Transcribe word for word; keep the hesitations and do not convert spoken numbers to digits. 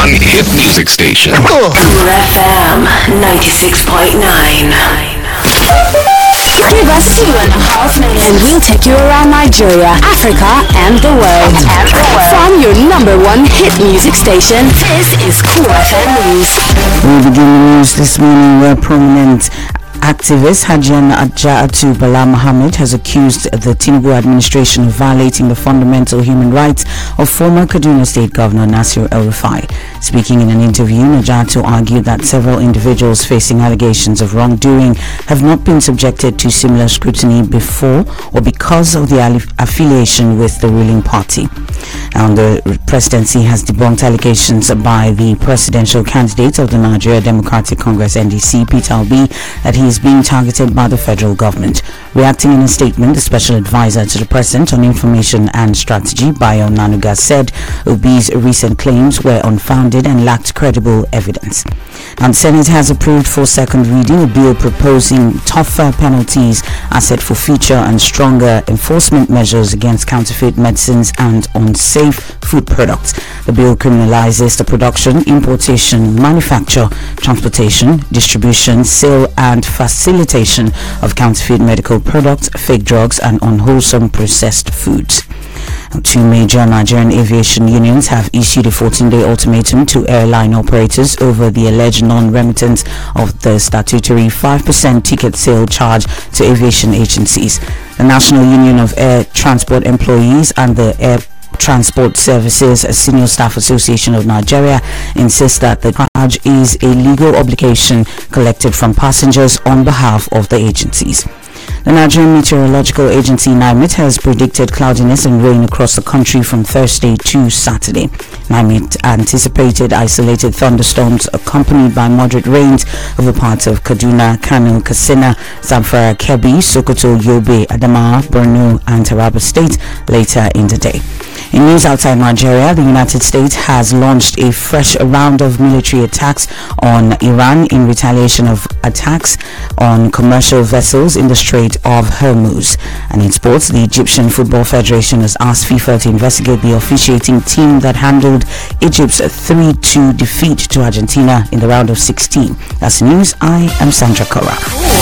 one hit music station. Cool F M ninety-six point nine. Give us two and a half minutes and we'll take you around Nigeria, Africa, and the world. And the world. From your number one hit music station, this is Cool F M News. We begin the news this morning where prominent activist Hajian Adja'atu Bala Mohammed has accused the Tinubu administration of violating the fundamental human rights of former Kaduna State Governor Nasir El-Rufai. Speaking in an interview, Najatu argued that several individuals facing allegations of wrongdoing have not been subjected to similar scrutiny before or because of their affiliation with the ruling party. And the presidency has debunked allegations by the presidential candidate of the Nigeria Democratic Congress N D C, Peter Obi, that he is being targeted by the federal government. Reacting in a statement, the special advisor to the president on information and strategy, Bayo Nanuga, said Obi's recent claims were unfounded and lacked credible evidence. And Senate has approved for second reading a bill proposing tougher penalties as set for future and stronger enforcement measures against counterfeit medicines and unsafe food products. The bill criminalizes the production, importation, manufacture, transportation, distribution, sale and facilitation of counterfeit medical products, fake drugs and unwholesome processed foods. Two major Nigerian aviation unions have issued a fourteen-day ultimatum to airline operators over the alleged non-remittance of the statutory five percent ticket sale charge to aviation agencies. The National Union of Air Transport Employees and the Air Transport Services Senior Staff Association of Nigeria insists that the charge is a legal obligation collected from passengers on behalf of the agencies. The Nigerian Meteorological Agency NIMET has predicted cloudiness and rain across the country from Thursday to Saturday. NIMET anticipated isolated thunderstorms accompanied by moderate rains over parts of Kaduna, Kano, Katsina, Zamfara, Kebbi, Sokoto, Yobe, Adamawa, Borno and Taraba State later in the day. In news outside Nigeria, the United States has launched a fresh round of military attacks on Iran in retaliation of attacks on commercial vessels in the Strait of Hormuz. And in sports, the Egyptian Football Federation has asked FIFA to investigate the officiating team that handled Egypt's three two defeat to Argentina in the round of sixteen. That's news. I am Sandra Cora.